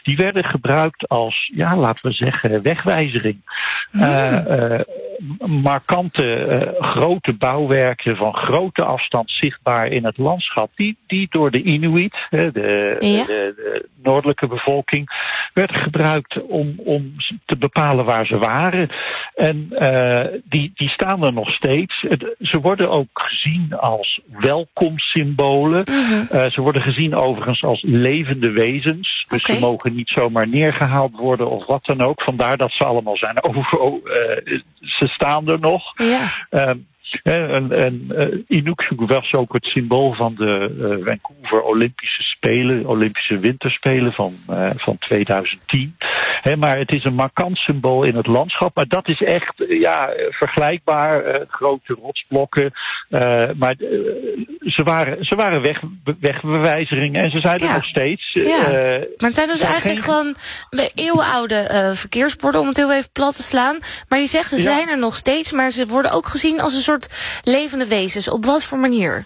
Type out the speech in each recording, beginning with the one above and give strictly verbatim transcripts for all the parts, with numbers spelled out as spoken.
die werden gebruikt als, ja, laten we zeggen, wegwijzering. Mm. Uh, uh, markante, uh, grote bouwwerken van grote afstand zichtbaar in het landschap, die, die door de Inuit, de, ja. de, de noordelijke bevolking, werden gebruikt om, om te bepalen waar ze waren. En uh, die, die staan er nog steeds. Ze worden ook gezien als welkomstsymbolen. Mm-hmm. Uh, ze worden gezien overigens als levende wezens. Dus okay. Ze mogen niet zomaar neergehaald worden of wat dan ook. Vandaar dat ze allemaal zijn over. Uh, ze staan er nog. Ja. Uh, En, en uh, Inukshuk was ook het symbool van de uh, Vancouver Olympische Spelen, Olympische Winterspelen van, uh, van twintig tien. He, maar het is een markant symbool in het landschap. Maar dat is echt uh, ja, vergelijkbaar. Uh, grote rotsblokken. Uh, maar uh, ze waren, ze waren weg, wegbewijzeringen en ze zijn er ja. nog steeds. Uh, ja. Maar het zijn dus eigenlijk geen... gewoon eeuwenoude uh, verkeersborden, om het heel even plat te slaan. Maar je zegt, ze ja. zijn er nog steeds, maar ze worden ook gezien als een soort levende wezens. Op wat voor manier?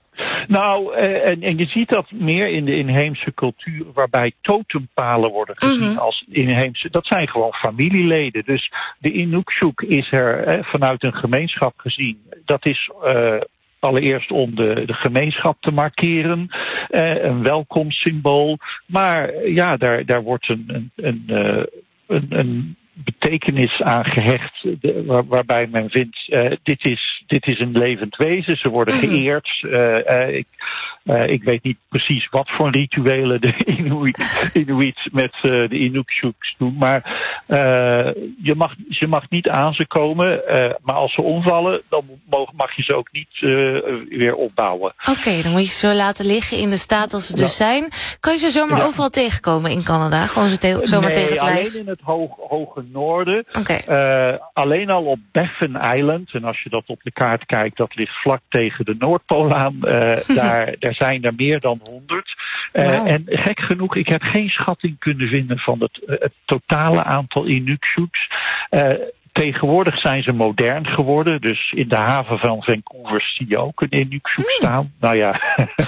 Nou, uh, en, en je ziet dat meer in de inheemse cultuur, waarbij totempalen worden gezien mm-hmm. als inheemse. Dat zijn gewoon familieleden. Dus de Inukshuk is er eh, vanuit een gemeenschap gezien. Dat is uh, allereerst om de, de gemeenschap te markeren, uh, een welkomstsymbool. Maar ja, daar, daar wordt een, een, een, uh, een, een betekenis aan gehecht, de, waar, waarbij men vindt, uh, dit is, dit is een levend wezen, ze worden mm-hmm. geëerd. Uh, uh, ik, uh, ik weet niet precies wat voor rituelen de Inuit, Inuit met uh, de Inukshuks doen, maar uh, je, mag, je mag niet aan ze komen, uh, maar als ze omvallen, dan mag, mag je ze ook niet uh, weer opbouwen. Oké, okay, dan moet je ze zo laten liggen in de staat als ze ja. dus zijn. Kan je ze zomaar ja. overal tegenkomen in Canada? Gewoon ze te- zomaar nee, tegen het lijf? alleen in het hoog, hoge noorden. Okay. Uh, alleen al op Baffin Island, en als je dat op de kaart kijkt, dat ligt vlak tegen de Noordpool aan. Uh, daar, daar zijn er meer dan honderd. Uh, wow. En gek genoeg, ik heb geen schatting kunnen vinden van het, uh, het totale aantal Inukshuks. Uh, Tegenwoordig zijn ze modern geworden. Dus in de haven van Vancouver zie je ook een Inukshuk staan. Nou ja,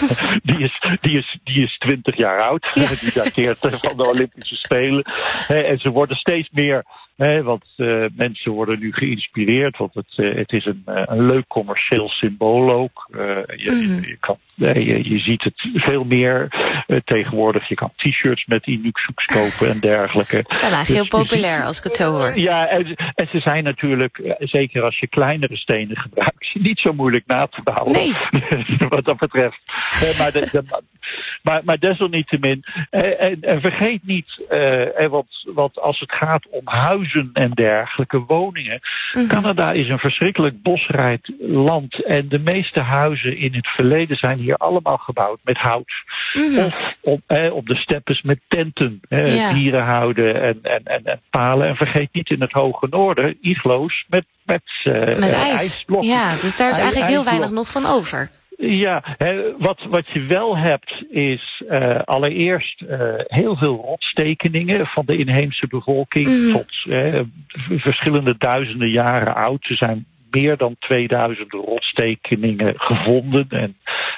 die is, die is, die is twintig jaar oud. Ja. Die dateert van de Olympische Spelen. En ze worden steeds meer, want uh, mensen worden nu geïnspireerd. Want het, uh, het is een, uh, een leuk commercieel symbool ook. Uh, je, mm-hmm. je, kan, je, je ziet het veel meer uh, tegenwoordig. Je kan t-shirts met Inukshuks kopen en dergelijke. Ze zijn eigenlijk heel populair als ik het zo hoor. Ja, en, en ze zijn natuurlijk, zeker als je kleinere stenen gebruikt, niet zo moeilijk na te bouwen. Nee. Wat dat betreft. Maar, de, de, maar, maar desalniettemin. En, en vergeet niet, uh, want, want als het gaat om huizen en dergelijke woningen. Mm-hmm. Canada is een verschrikkelijk bosrijk land. En de meeste huizen in het verleden zijn hier allemaal gebouwd met hout. Mm-hmm. Of op, eh, op de steppes met tenten. Eh, ja. Dieren houden en, en, en, en palen. En vergeet niet in het hoge noorden igloos met, met, uh, met uh, ijs. ijsblokken. Ja, dus daar is eigenlijk heel weinig nog van over. Ja, he, wat, wat je wel hebt is uh, allereerst uh, heel veel rotstekeningen van de inheemse bevolking. Mm. Tot uh, verschillende duizenden jaren oud. Ze zijn meer dan tweeduizend rotstekeningen gevonden. En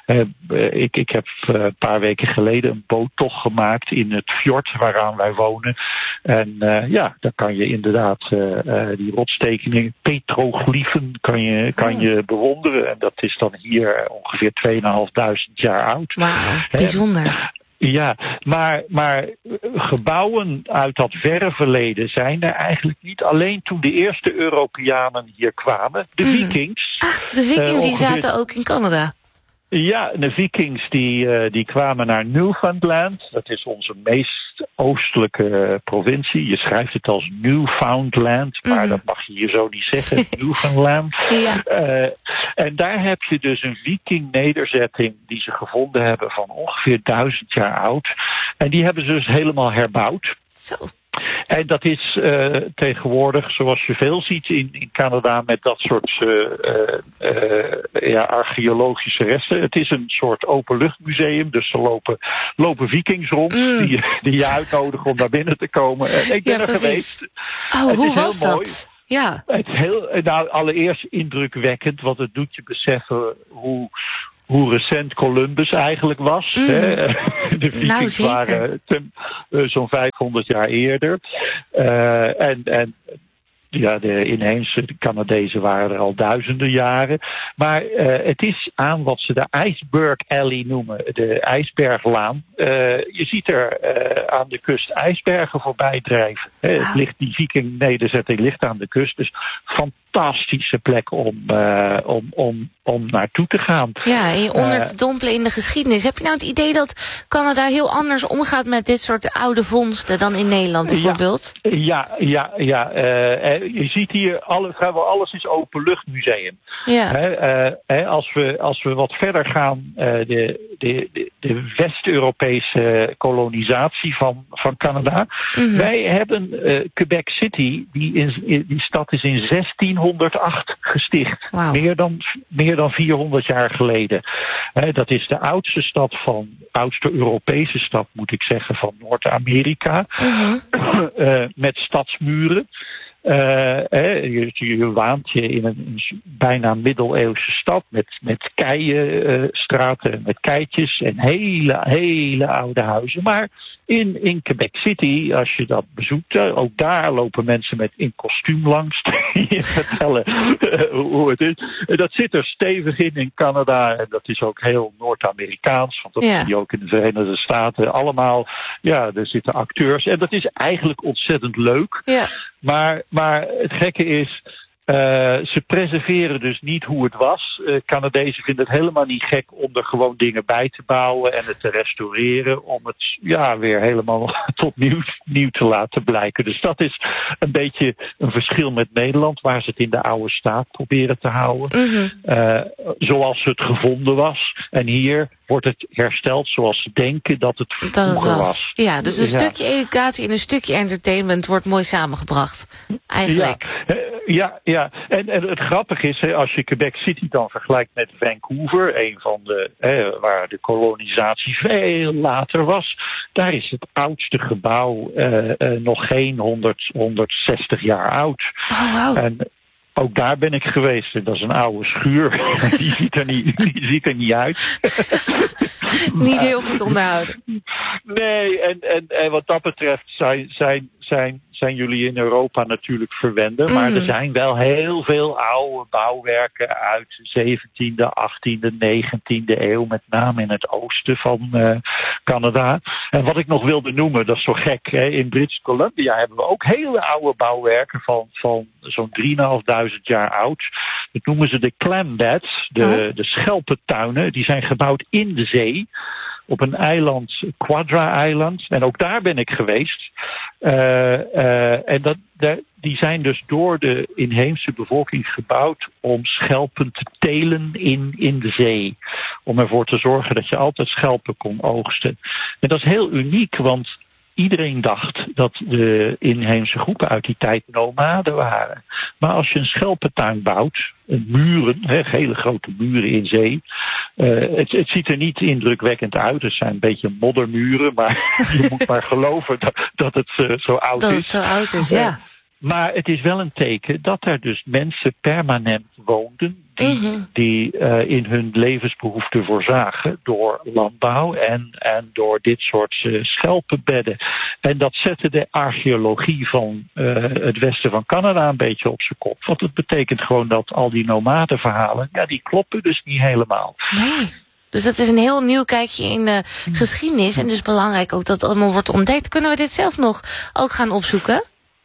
uh, ik, ik heb uh, een paar weken geleden een boottocht gemaakt in het fjord waaraan wij wonen. En uh, ja, dan kan je inderdaad uh, uh, die rotstekeningen, petroglyphen, kan je, kan je bewonderen. En dat is dan hier ongeveer tweeduizendvijfhonderd jaar oud. Wauw, bijzonder. Ja, maar, maar gebouwen uit dat verre verleden zijn er eigenlijk niet. Alleen toen de eerste Europeanen hier kwamen, de mm. Vikings. Ah, de Vikings uh, ongeveer... die zaten ook in Canada. Ja, de Vikings die, uh, die kwamen naar Newfoundland. Dat is onze meest oostelijke uh, provincie. Je schrijft het als Newfoundland, maar mm-hmm. dat mag je hier zo niet zeggen. Newfoundland. Ja. Uh, en daar heb je dus een Viking-nederzetting die ze gevonden hebben van ongeveer duizend jaar oud. En die hebben ze dus helemaal herbouwd. Zo. En dat is uh, tegenwoordig, zoals je veel ziet in, in Canada met dat soort uh, uh, ja, archeologische resten. Het is een soort openluchtmuseum, dus er lopen, lopen vikings rond mm. die, die je uitnodigen om naar binnen te komen. En ik ben ja, er precies. geweest. Oh, het hoe is was heel dat? Mooi. Ja. Het is heel, nou, allereerst indrukwekkend, want het doet je beseffen hoe... hoe recent Columbus eigenlijk was. Mm. Hè? De Vikings nou, waren ten, uh, zo'n vijfhonderd jaar eerder. Uh, en, en ja, de inheemse Canadezen waren er al duizenden jaren. Maar uh, het is aan wat ze de Iceberg Alley noemen, de ijsberglaan. Uh, je ziet er uh, aan de kust ijsbergen voorbij drijven. Wow. Het ligt, die Viking-nederzetting ligt aan de kust. Dus fantastische plek om, uh, om, om, om naartoe te gaan. Ja, en je onder te dompelen in de geschiedenis. Heb je nou het idee dat Canada heel anders omgaat met dit soort oude vondsten dan in Nederland bijvoorbeeld? Ja, ja, ja. ja. Uh, je ziet hier, alle, vrijwel alles is openluchtmuseum. Ja. He, uh, he, als, we, als we wat verder gaan, uh, de, de, de, de West-Europese kolonisatie van, van Canada. Mm-hmm. Wij hebben uh, Quebec City, die, is, die stad is in zestienhonderdacht gesticht. Wow. Meer dan, meer dan vierhonderd jaar geleden. He, dat is de oudste stad van, oudste Europese stad moet ik zeggen, van Noord-Amerika. Mm-hmm. uh, met stadsmuren. Uh, hè, je, je waant je in een, een bijna middeleeuwse stad met, met keienstraten, uh, met keitjes en hele, hele oude huizen. Maar in, in Quebec City, als je dat bezoekt, uh, ook daar lopen mensen met in kostuum langs je vertellen uh, hoe het is. Uh, dat zit er stevig in in Canada en dat is ook heel Noord-Amerikaans, want dat ja. zie je ook in de Verenigde Staten. Allemaal, ja, er zitten acteurs en dat is eigenlijk ontzettend leuk. Ja. Maar, maar het gekke is, uh, ze preserveren dus niet hoe het was. Uh, Canadezen vinden het helemaal niet gek om er gewoon dingen bij te bouwen en het te restaureren. Om het ja weer helemaal tot nieuw, nieuw te laten blijken. Dus dat is een beetje een verschil met Nederland, waar ze het in de oude staat proberen te houden. Mm-hmm. Uh, zoals het gevonden was. En hier wordt het hersteld zoals ze denken dat het vroeger was. was. Ja, dus een ja. stukje educatie en een stukje entertainment wordt mooi samengebracht. Eigenlijk. Ja, ja, ja. En, en het grappige is, hè, als je Quebec City dan vergelijkt met Vancouver, een van de, hè, waar de kolonisatie veel later was, daar is het oudste gebouw uh, uh, nog geen honderd, honderdzestig jaar oud. Oh, wow. En ook daar ben ik geweest. Dat is een oude schuur. Die ziet er niet, die ziet er niet uit. Niet heel goed onderhouden. Nee, en, en, en wat dat betreft zijn, zijn, zijn, zijn jullie in Europa natuurlijk verwender. Mm. Maar er zijn wel heel veel oude bouwwerken uit de zeventiende, achttiende, negentiende eeuw. Met name in het oosten van uh, Canada. En wat ik nog wilde noemen, dat is zo gek. Hè, in British Columbia hebben we ook hele oude bouwwerken van, van zo'n drieduizend jaar oud. Dat noemen ze de clam beds, de, oh. de schelpentuinen. Die zijn gebouwd in de zee. Op een eiland, Quadra-eiland. En ook daar ben ik geweest. Uh, uh, en dat, de, die zijn dus door de inheemse bevolking gebouwd om schelpen te telen in, in de zee. Om ervoor te zorgen dat je altijd schelpen kon oogsten. En dat is heel uniek, want iedereen dacht dat de inheemse groepen uit die tijd nomaden waren. Maar als je een schelpentuin bouwt, een muren, he, hele grote muren in zee. Uh, het, het ziet er niet indrukwekkend uit. Het zijn een beetje moddermuren, maar je moet maar geloven dat, dat het uh, zo oud dat is. Dat het zo oud is, ja. Uh, maar het is wel een teken dat er dus mensen permanent woonden die, mm-hmm. die uh, in hun levensbehoeften voorzagen door landbouw en, en door dit soort uh, schelpenbedden. En dat zette de archeologie van uh, het westen van Canada een beetje op zijn kop. Want het betekent gewoon dat al die nomadenverhalen, ja, die kloppen dus niet helemaal. Nee. Dus dat is een heel nieuw kijkje in de geschiedenis. En dus belangrijk ook dat het allemaal wordt ontdekt. Kunnen we dit zelf nog ook gaan opzoeken?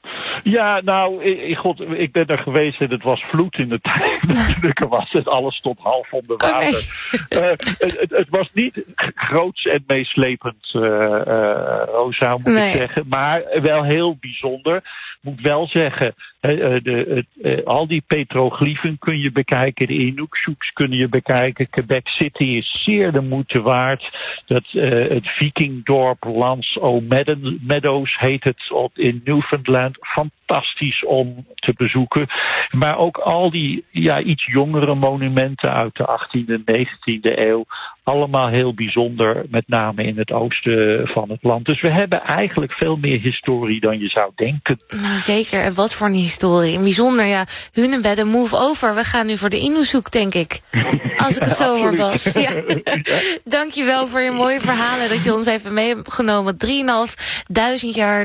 Ja, nou, ik, God, ik ben er geweest en het was vloed in de tijd. Natuurlijk was het, alles stond half onder water. Oh, nee. uh, het, het was niet groots en meeslepend, uh, uh, Rosa, moet nee. ik zeggen. Maar wel heel bijzonder. Moet wel zeggen, uh, de, uh, al die petroglyphen kun je bekijken. De Inuksuks kun je bekijken. Quebec City is zeer de moeite waard. Dat, uh, het Vikingdorp Lance O'Meadows heet het op, in Newfoundland. Fantastisch om te bezoeken. Maar ook al die ja, iets jongere monumenten uit de achttiende en negentiende eeuw. allemaal heel bijzonder, met name in het oosten van het land. Dus we hebben eigenlijk veel meer historie dan je zou denken. Nou, zeker. En wat voor een historie. Bijzonder, ja. Hunebedde, move over. We gaan nu voor de Innuzoek, denk ik. Als ik het zo hoor, Bas. Ja. Dank je wel voor je mooie verhalen dat je ons even mee hebt genomen. drieënhalfduizend jaar